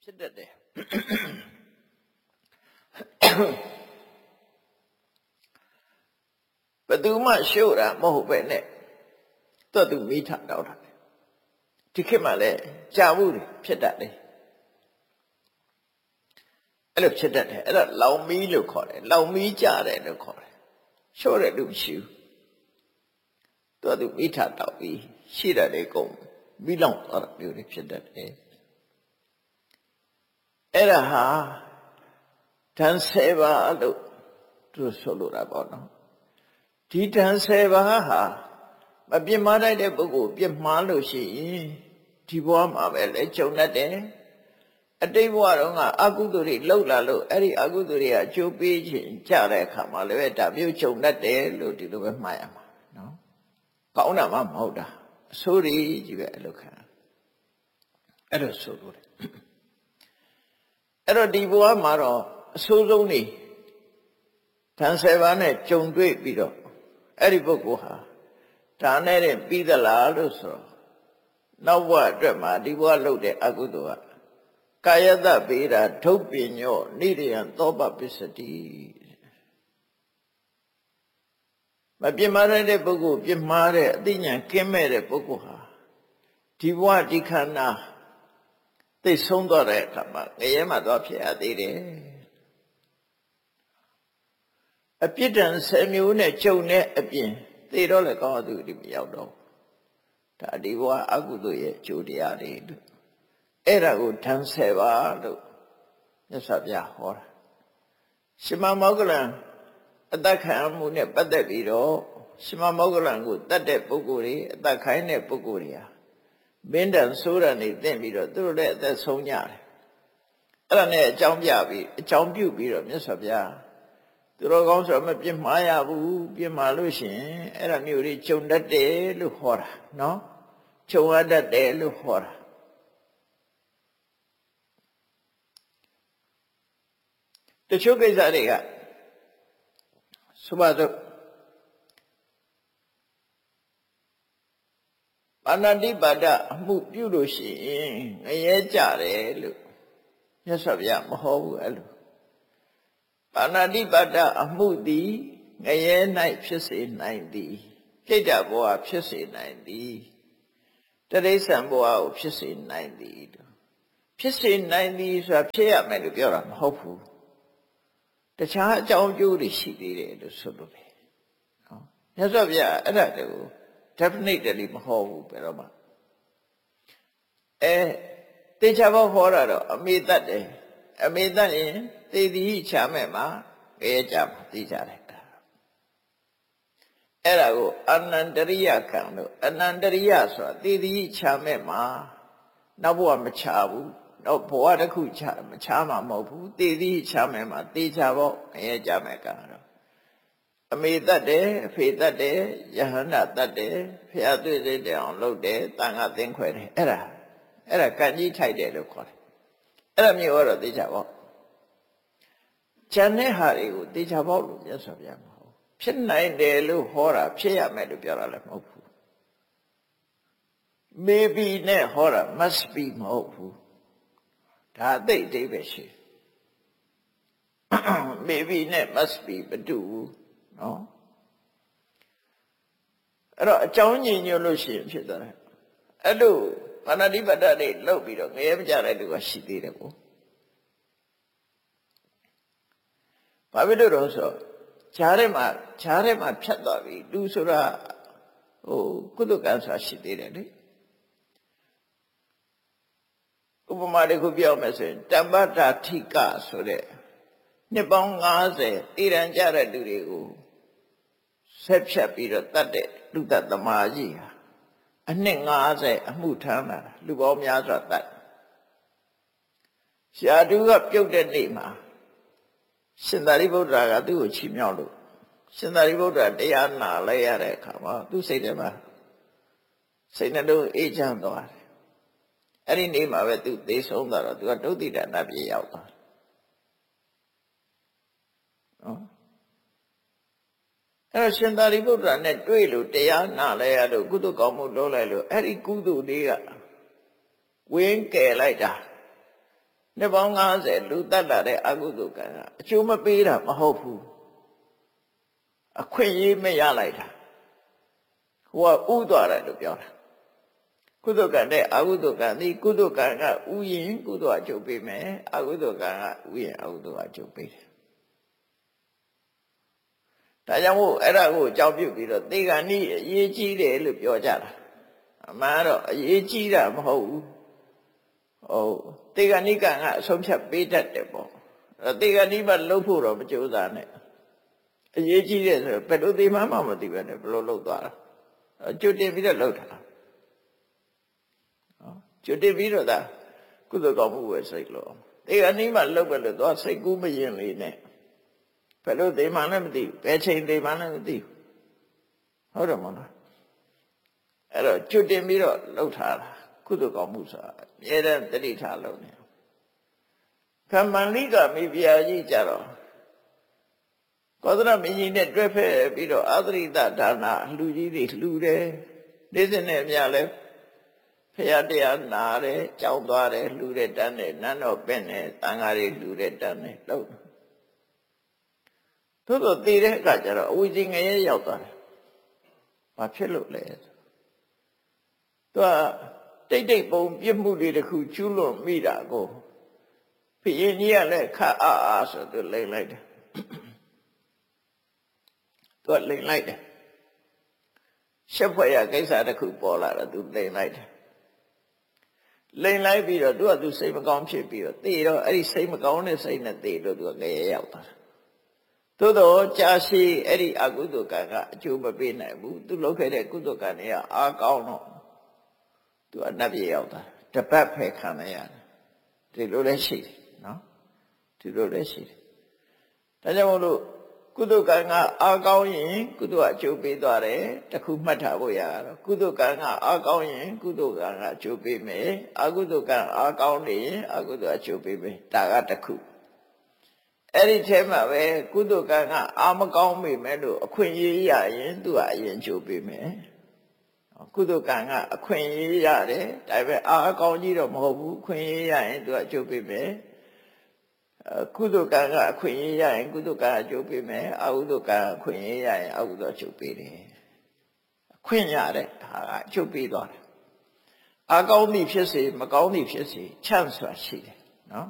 ဖြစ်တတ်တယ်ဘယ်သူမှရှို့တာမဟုတ်ပဲနဲ့တော်သူမိထတောက်တာဒီခေတ်မှာလည်းကြာမှုတွေဖြစ်တတ်တယ်အဲ့လိုဖြစ်တတ်တယ်အဲ့ဒါလောင်မီးလို့ခေါ်တယ်လောင်မီးကြတယ်လို့ခေါ်တယ်ရှို့တဲ့လူမရှိဘူးတော်သူမိထတောက်ပြီးရှိတဲ့လေကုန်မိလောင်သွားတာမျိုးတွေဖြစ်တတ်တယ်အဲ့ဒါဟာဓာတ်7ပါးလို့သူဆိုလိုတာပေါ့နော်ဒီဓာတ်7ပါးဟာမပြစ်မှားတတ်တဲ့ပုဂ္ဂိုလ်ပြစ်မှားလို့ရှိရင်ဒီဘဝမှာပဲလဲကြုံတတ်တယ်အတိတ်ဘဝတော့ကအကုသိုလ်တွေလှုပ်လာလို့အဲ့ဒီအကုသိုလ်တွေကအကျိုးပေးခြင်းကြတဲ့အခါမှာလည်းဒါမျိုးကြုံတတ်တယ်လို့ဒီလိုပဲမှားရမှာနော်ကောင်းတာမှမဟုတ်တာအဆိုးကြီးပဲအလုပ်ခံအဲ့လိုဆိုလို့တယ်အဲ့တော့ဒီဘဝမှာတော့အဆိုးဆုံးနေဓာတ်7ပါးနဲ့ကြုံတွေ့ပြီးတော့အဲ့ဒီပုဂ္ဂိုလ်ဟာဒါနဲ့တည်းပြီးသလားလို့ဆိုတော့နောက်ဘဝအတွက်မှာဒီဘဝလုပ်တဲ့အကုသိုလ်ကကာယတဗေဒဒုပ္ပညောနိရိယံသောပပစ္စတိမပြစ်မှားတဲ့ပုဂ္ဂိုလ်ပြစ်မှားတဲ့အသိဉာဏ်ကင်းမဲ့တဲ့ပုဂ္ဂိုလ်ဟာဒီဘဝဒီခန္ဓာသိဆုံးသွားတဲ့အခါမှာငရဲမှာသွားဖြစ်ရသေးတယ်အပြစ်ဒဏ်10မျိုးနဲ့ကြုံတဲ့အပြင်သေတော့လည်းကောင်းသူဒီမရောက်တော့ဒါဒီဘဝအကုသိုလ်ရဲ့အကျိုးတရားတွေလို့အဲ့ဒါကိုဓာတ်7ပါးလို့မြတ်စွာဘုရားဟောတာရှင်မမောဂလန်အသက်ခံမှုနဲ့ပတ်သက်ပြီးတော့ရှင်မမောဂလန်ကိုတတ်တဲ့ပုဂ္ဂိုလ်တွေအသက်ခိုင်းတဲ့ပုဂ္ဂိုလ်တွေဟာမင်းတန်ဆိုးရနေသင့်ပြီးတော့သူတို့လည်းအသက်ဆုံးကြတယ်အဲ့ဒါနဲ့အကြောင်းပြုပြီးတော့မြတ်စွာဘုရားသူတော်ကောင်းဆိုမပြစ်မှားရဘူးပြစ်မှားလို့ရှိရင်အဲ့ဒါမျိုးတွေကြုံတတ်တယ်လို့ဟောတာနော်ကြုံရတတ်တယ်လို့ဟောတာတချို့ကိစ္စတွေကဆိုပါတော့ပါဏာတိပါဒအမှုပြုလို့ရှိရင်ငရဲကြတယ်လို့မြတ်စွာဘုရားမဟောဘူးအဲ့လိုပါဏာတိပါဒအမှုသည်ငရဲ၌ဖြစ်စေနိုင်သည်ပြိတ္တဘဝဖြစ်စေနိုင်သည်တရိစ္ဆာန်ဘဝကိုဖြစ်စေနိုင်သည်ဖြစ်စေနိုင်သည်ဆိုတာဖြစ်ရမယ်လို့ပြောတာမဟုတ်ဘူးတခြားအကြောင်းကျိုးတွေရှိသေးတယ်လို့ဆိုလို့ပဲနော်မြတ်စွာဘုရားအဲ့ဒါကို definitely မဟောဘူးဘယ်တော့မှတေချာဘောဟောတာတော့အမေတတ်တယ်အမေတတ်ရင်သေသည်ချာမဲ့မှာငရဲကြမှာသိကြတယ်အဲ့ဒါကိုအနန္တရိယခံလို့အနန္တရိယဆိုတာသေသည်ချာမဲ့မှာနောက်ဘဝမချဘူးနောက်ဘဝတစ်ခုမချမှာမဟုတ်ဘူးသေသည်ချာမဲ့မှာသေချာဘောငရဲကြမဲ့ကတော့အမေတတ်တယ်အဖေတတ်တယ်ယဟန္တာတတ်တယ်ဖျားတွေ့တဲ့အောင်လုပ်တယ်တန်ခါသင်ခွဲတယ်အဲ့ဒါကံကြီးထိုက်တယ်လို့ခေါ်တယ်အဲ့ဒါမျိုးတော့သေချာဘောကျန်တဲ့ဟာတွေကိုသေချာဘောလို့မြတ်စွာဘုရားမဟောဖြစ်နိုင်တယ်လို့ဟောတာဖြစ်ရမယ်လို့ပြောတာလည်းမဟုတ်ဘူး maybe နဲ့ဟောတာ must be မဟုတ်ဘူးဒါအသိအဓိပ္ပာယ်ရှိ maybe နဲ့ must be မတူဘူးနော်အဲ့တော့အကြောင်းညင်ညွတ်လို့ရှိရင်ဖြစ်သွားတယ်အဲ့လိုပါဏာတိပါဒတွေလောက်ပြီးတော့ငရဲမကြတဲ့လူကရှိသေးတယ်ကိုဘာဖြစ်လို့တော့ဆိုဈာထဲမှာဖြတ်သွားပြီလူဆိုတာကုသကံဆိုတာရှိသေးတယ်လေဥပမာတစ်ခုပြောမယ်ဆိုရင်တမ္ပတ္တာထိကဆိုတဲ့နှစ်ပေါင်း50တည်ရန်ကြတဲ့လူတွေကိုဆက်ဖြတ်ပြီးတော့တတ်တဲ့လူတတ်သမားကြီးဟာအနှစ်50အမှုထမ်းလာတာလူပေါင်းများစွာတတ်ရှားတူကပြုတ်တဲ့နေ့မှာရှင်သာရိပုတ္တရာကသူ့ကိုချီးမြှောက်လို့ရှင်သာရိပုတ္တရာတရားနာလိုက်ရတဲ့အခါမှာသူ့စိတ်ထဲမှာစိတ်နှလုံးအေးချမ်းသွားတယ်အဲ့ဒီနေ့မှာပဲသူသေဆုံးသွားတော့သူကဒုတိယနတ်ပြည်ရောက်သွားနော်အဲ့တော့ရှင်သာရိပုတ္တရာနဲ့တွေ့လို့တရားနာလိုက်ရလို့ကုသိုလ်ကောင်းမှုလုပ်လိုက်လို့အဲ့ဒီကုသိုလ်လေးကဝင်းကယ်လိုက်တာနှစ်ပေါင်း90လူတတ်လာတဲ့အကုသိုလ်ကံကအကျိုးမပေးတာမဟုတ်ဘူးအခွင့်အရေးမရလိုက်တာဟိုကဥသွားတယ်လို့ပြောတာကုသိုလ်ကံနဲ့အကုသိုလ်ကံဒီကုသိုလ်ကံကဥရင်ကုသိုလ်အကျိုးပေးမယ်အကုသိုလ်ကံကဥရင်အကုသိုလ်အကျိုးပေးတယ်ဒါကြောင့်မို့အဲ့ဒါကိုအကြောင်းပြုပြီးတော့သေဂဏိအရေးကြီးတယ်လို့ပြောကြတာအမှန်တော့အရေးကြီးတာမဟုတ်ဘူးဟုတ်သေဂဏိကံကအဆုံးဖြတ်ပေးတတ်တယ်ပေါ့သေဂဏိမှလှုပ်ဖို့တော့မကြိုးစားနဲ့အရေးကြီးတယ်ဆိုတော့ဘယ်လိုသိမှမသိပဲနဲ့ဘယ်လိုလှုပ်သွားတာကျွတ်တင်ပြီးတော့လှုပ်တာကျွတ်တင်ပြီးတော့ဒါကုသိုလ်ကောင်းမှုပဲစိတ်လို့သေဂဏိမှလှုပ်ပဲလို့သွားစိတ်ကူးမရင်လေးနဲ့ဘယ်လိုသိမှလည်းမသိဘူးဘယ်ချိန်သိမှလည်းမသိဘူးဟုတ်တယ်မဟုတ်လားအဲ့တော့ကျွတ်တင်ပြီးတော့လှုပ်ထားတာကုသိုလ်ကောင်းမှုဆိုတာအမြဲတမ်းတတိထားလုပ်နေခမန္လိကမိဖုရားကြီးကြတော့ကောသလမင်းကြီးနဲ့တွဲဖက်ပြီးတော့အာသရိတဒါနလူကြီးတွေလှူတယ်နေ့စဉ်နဲ့အများလဲဖရာတရားနာတယ်ကြောက်သွားတယ်လှူတယ်တန်းတယ်နန်းတော်ပင့်တယ်သံဃာတွေလှူတယ်တန်းတယ်လို့သို့တော့တည်တဲ့အခါကျတော့အဝိဇ္ဇငရဲရောက်သွားတယ်ဘာဖြစ်လို့လဲသူကတိတ်တိတ်ပုံပြစ်မှုတွေတခုကျူးလွန်မိတာကိုဖျင်ကြီးကလည်းခတ်အားဆိုသူလိမ့်လိုက်တယ်သူလိမ့်လိုက်တယ်ရှက်ဖွယ်ရကိစ္စတခုပေါ်လာတော့သူလိမ့်လိုက်တယ်လိမ့်လိုက်ပြီးတော့သူစိတ်မကောင်းဖြစ်ပြီးတော့သေတော့အဲ့ဒီစိတ်မကောင်းတဲ့စိတ်နဲ့သေလို့သူကငရဲရောက်သွားတယ်သို့တော့ကြာရှည်အဲ့ဒီအကုသိုလ်ကံကအကျိုးမပေးနိုင်ဘူးသူလုပ်ခဲ့တဲ့ကုသိုလ်ကံတွေကအားကောင်းတော့သူအနတ်ပြည်ရောက်တာတပတ်ဖယ်ခံရရတယ်ဒီလိုလည်းရှိတယ်နော်ဒီလိုလည်းရှိတယ်ဒါကြောင့်မို့လို့ကုသိုလ်ကံကအားကောင်းရင်ကုသိုလ်အကျိုးပေးသွားတယ်တခုမှတ်ထားဖို့ရတော့ကုသိုလ်ကံကအားကောင်းရင်ကုသိုလ်ကံကအကျိုးပေးမယ်အကုသိုလ်ကံအားကောင်းနေရင်အကုသိုလ်အကျိုးပေးမယ်ဒါကတခုအဲ့ဒီထဲမှာပဲကုသိုလ်ကံကအားမကောင်းမိမဲ့လို့အခွင့်အရေးရရင်သူကအရင်အကျိုးပေးမယ်ကုသိုလ်ကံကအခွင့်အရေးရတယ်ဒါပေမဲ့အားကောင်းကြီးတော့မဟုတ်ဘူးအခွင့်အရေးရရင်သူကအကျိုးပေးမယ်ကုသိုလ်ကံကအခွင့်အရေးရရင်ကုသိုလ်ကံအကျိုးပေးမယ်အကုသိုလ်ကံအခွင့်အရေးရရင်အကုသိုလ်အကျိုးပေးတယ်အခွင့်ရတဲ့ဟာကအကျိုးပေးသွားတယ်အားကောင်းသည်ဖြစ်စေမကောင်းသည်ဖြစ်စေချမ်းစွာရှိတယ်နော်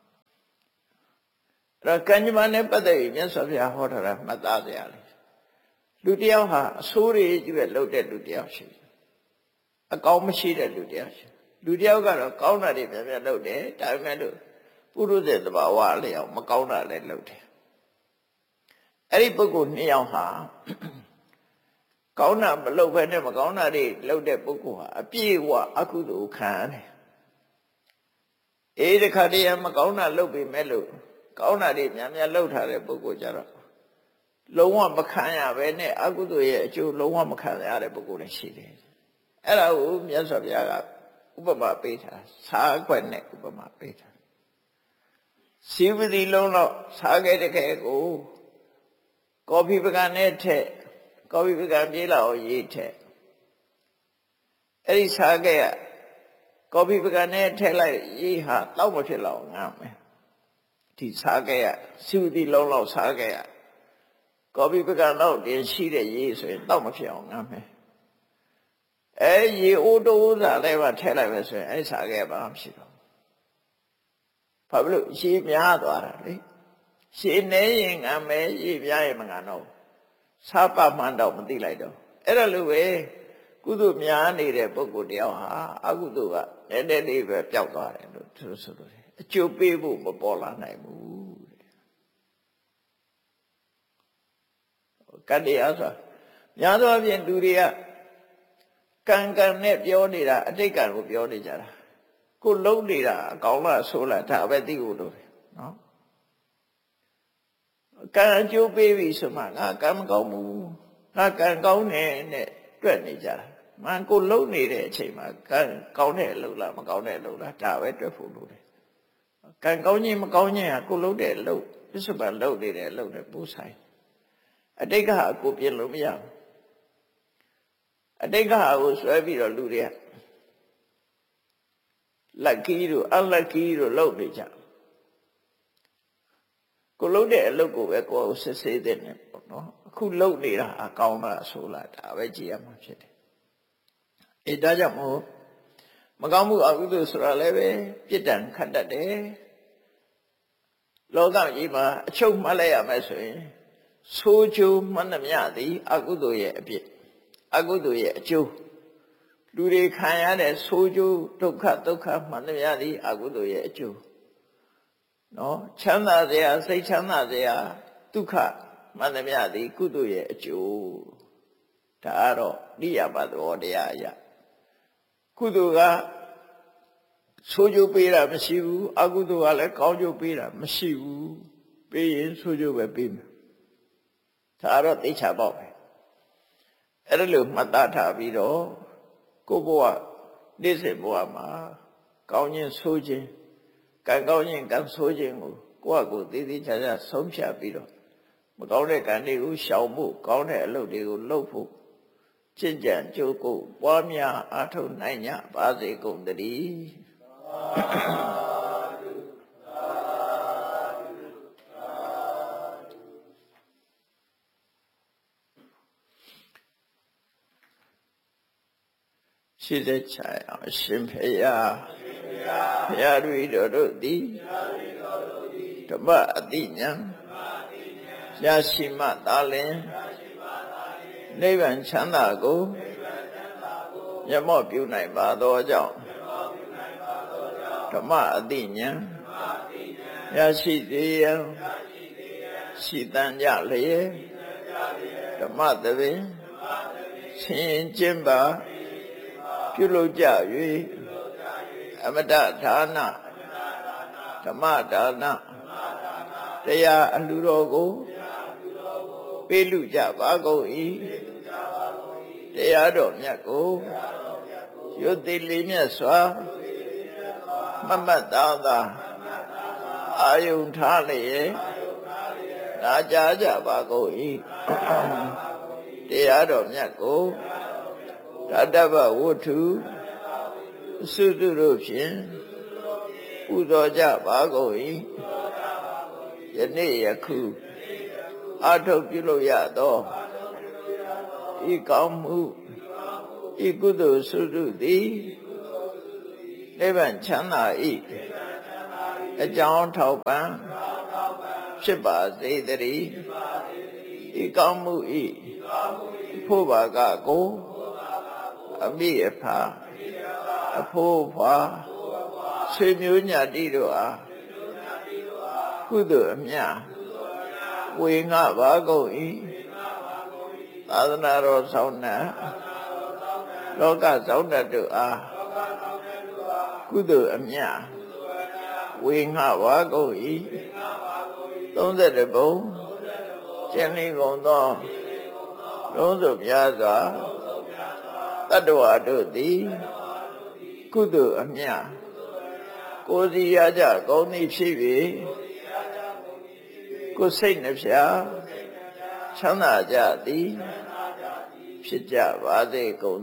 အဲ့တော့ကံကြမ္မာနဲ့ပတ်သက်ပြီးမြတ်စွာဘုရားဟောထားတာမှတ်သားကြရလေလူတယောက်ဟာအဆိုးတွေကျွတ်လုပ်တဲ့လူတယောက်ရှိတယ်အကောင်းမရှိတဲ့လူတယောက်ရှိလူတယောက်ကတော့ကောင်းတာတွေပြန်ပြန်လုပ်တယ်ဒါပေမဲ့လို့ပုရုဇဉ်သဘာဝအလျောက်မကောင်းတာလည်းလုပ်တယ်အဲ့ဒီပုဂ္ဂိုလ်နှစ်ယောက်ဟာကောင်းတာမလုပ်ဘဲနဲ့မကောင်းတာတွေလုပ်တဲ့ပုဂ္ဂိုလ်ဟာအပြည့်အဝအကုသိုလ်ခံရတယ်အေးတခါတည်းမကောင်းတာလုပ်ပေမဲ့လို့ကောင်းတာတွေများများလုပ်ထားတဲ့ပုဂ္ဂိုလ်ကြတော့လုံးဝမခံရဘဲနဲ့အကုသိုလ်ရဲ့အကျိုးလုံးဝမခံရတဲ့ပုဂ္ဂိုလ်လည်းရှိတယ်အဲ့ဒါကိုမြတ်စွာဘုရားကဥပမာပေးထားစားခွက်နဲ့ဥပမာပေးထားစီဝတိလုံးတော့စားခဲ့တဲ့ခဲကိုကော်ဖီပကံနဲ့ထက်ကော်ဖီပကံပြေးလာအောင်ရေးထက်အဲ့ဒီစားခဲ့ကကော်ဖီပကံနဲ့ထက်လိုက်ရေးဟာတောက်မဖြစ်လောက်ငါမယ်ဒီစားခဲ့ကစီဝတိလုံးတော့စားခဲ့ကကော်ဖီပကံတော့တင်ရှိတဲ့ရေးဆိုရင်တောက်မဖြစ်အောင်ငါမယ်အဲရေအိုးတိုးစားလည်းမထည့်လိုက်ပဲဆိုရင်အဲစားခဲ့ဘာမှဖြစ်တော့ဘာဖြစ်လို့ရေများသွားတာလေရေနေရင်ငါမယ်ရေပြားရင်မငါတော့စားပမှန်းတော့မသိလိုက်တော့အဲ့ဒါလိုပဲကုသိုလ်များနေတဲ့ပုဂ္ဂိုလ်တယောက်ဟာအကုသိုလ်ကနည်းနည်းလေးပဲပျောက်သွားတယ်လို့သူဆိုလို့အကျိုးပေးဖို့မပေါ်လာနိုင်ဘူးကတ္တရားဆိုများသောအားဖြင့်လူတွေကကံကံနဲ့ပြောနေတာအတိတ်ကံကိုပြောနေကြတာကိုလုံးနေတာအကောင်လားဆိုးလားဒါပဲသိဖို့လိုတယ်နော်ကံအကျိုးပေးပြီဆိုမှငါကံမကောင်းဘူးငါကံကောင်းတယ်နဲ့တွက်နေကြတာမှန်ကိုလုံးနေတဲ့အချိန်မှာကံကောင်းတဲ့အလုပ်လားမကောင်းတဲ့အလုပ်လားဒါပဲတွက်ဖို့လိုတယ်ကံကောင်းခြင်းမကောင်းခြင်းကကိုလုံးတဲ့အလုပ်ပြစ္ဆုတ်ပန်လုပ်နေတဲ့အလုပ်နဲ့ပို့ဆိုင်အတိတ်ကကိုပြင်လို့မရဘူးအတိတ်ကကိုဆွဲပြီးတော့လူတွေက lucky တို့ unlucky တို့လုပ်နေကြကိုလုံးတဲ့အလုပ်ကိုပဲကိုယ်ကိုစစ်ဆေးတဲ့နဲ့ပေါ့နော်အခုလုပ်နေတာအကောင်းလားဆိုလားဒါပဲကြည့်ရမှာဖြစ်တယ်အဲဒါကြောင့်မို့မကောင်းမှုအကုသိုလ်ဆိုတာလည်းပဲပြစ်ဒဏ်ခတ်တတ်တယ်လောကကြီးမှာအချုပ်မှတ်လိုက်ရမယ်ဆိုရင်ဆိုးကျိုးမှန်သမျှသည်အကုသိုလ်ရဲ့အပြစ်အကုသိုလ်ရဲ့အကျိုးလူတွေခံရတဲ့ဆိုးကျိုးဒုက္ခမှန်သမျှသည်အကုသိုလ်ရဲ့အကျိုးနော်ချမ်းသာစရာစိတ်ချမ်းသာစရာဒုက္ခမှန်သမျှသည်ကုသိုလ်ရဲ့အကျိုးဒါကတော့နိယမသဘောတရားအရာကုသိုလ်ကဆိုးကျိုးပေးတာမရှိဘူးအကုသိုလ်ကလည်းကောင်းကျိုးပေးတာမရှိဘူးပေးရင်ဆိုးကျိုးပဲပေးမယ်ဒါတော့သိချပေါ့ပဲအဲ့ဒါလို့မှတ်သားထားပြီးတော့ကိုယ့်ဘဝနေ့စဉ်ဘဝမှာကောင်းခြင်းဆိုးခြင်းကံကောင်းခြင်းကံဆိုးခြင်းကိုကိုယ့်အကိုသေသေးချာချာဆုံးဖြတ်ပြီးတော့မကောင်းတဲ့ကံတွေကိုရှောင်ဖို့ကောင်းတဲ့အလုပ်တွေကိုလုပ်ဖို့ကျင့်ကြံကြိုးကိုပွားများအားထုတ်နိုင်ကြပါစေကုန်သတည်းရှိတဲ့ချာအရှင်ဖေယဘုရားတွေတို့သည်ဓမ္မအတိညာရရှိမှသာလင်နိဗ္ဗာန်ချမ်းသာကိုမျက်မှောက်ပြုနိုင်ပါသောကြောင့်ဓမ္မအတိညာရရှိစေရန်ရှိတန်ကြလျက်ဓမ္မသဘင်ဆင်ကျင့်ပါပြုလုပ်ကြ၍အမတဒါနဓမ္မဒါနတရားအလှူတော်ကိုပေးလူကြပါကုန်၏တရားတော်မြတ်ကိုရွတ်သိလေးမြတ်စွာမမတ်သားသာအာယုန်ထားလျက်နာကြားကြပါကုန်၏တရားတော်မြတ်ကိုဓာတဗ္ဗဝတ္ထုအစုစုတို့ဖြင့်ပူဇော်ကြပါကုန်၏ယနေ့ယခုအာထုတ်ပြုလို့ရသောဤကောင်းမှုဤကုသိုလ်စုစုသည်နိဗ္ဗာန်ချမ်းသာ၏အကြောင်းထောက်ပံ့ဖြစ်ပါစေတည်းဤကောင်းမှု၏ဖို့ပါကကိုအမိအဖအဖိုးဖွာဆွေမျိုးညာတိတို့အားကုသိုလ်အမြတ်ဝေငှပါကုန်၏သာသနာတော်ဆောင်နှံလောကဆောင်တတ်တို့အားကုသိုလ်အမြတ်ဝေငှပါကုန်၏32ဘုံကျင့်နေကုန်သောလုံးစုံများစွာတတ္တဝါတို့သည်ကုသိုလ်အမြတ်ကိုယ်စီရကြကောင်းသည်ဖြစ်၍ကိုယ်စိတ်နှဖျားချမ်းသာကြသည်ဖြစ်ကြပါစေကုန်